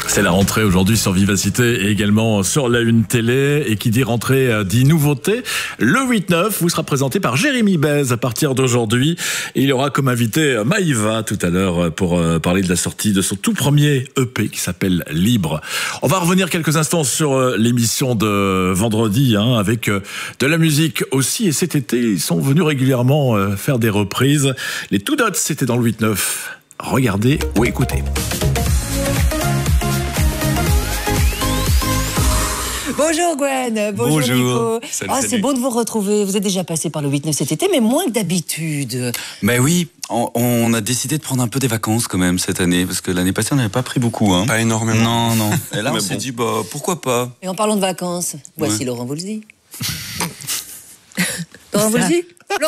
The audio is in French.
C'est la rentrée aujourd'hui sur Vivacité et également sur la Une Télé. Et qui dit rentrée dit nouveauté. Le 8-9 vous sera présenté par Jérémy Bez à partir d'aujourd'hui. Et il aura comme invité Maïva tout à l'heure pour parler de la sortie de son tout premier EP qui s'appelle Libre. On va revenir quelques instants sur l'émission de vendredi avec de la musique aussi. Et cet été, ils sont venus régulièrement faire des reprises. Les Two Dots, c'était dans le 8-9. Regardez ou écoutez. Bonjour Gwen, bonjour Nico. Salut, c'est bon de vous retrouver. Vous êtes déjà passé par le 8-9 cet été, mais moins que d'habitude. Mais oui, on a décidé de prendre un peu des vacances quand même cette année, parce que l'année passée on n'avait pas pris beaucoup. Pas énormément. Non. Et là on s'est dit, pourquoi pas. Et en parlant de vacances, voici Laurent Voulzy. Laurent Voulzy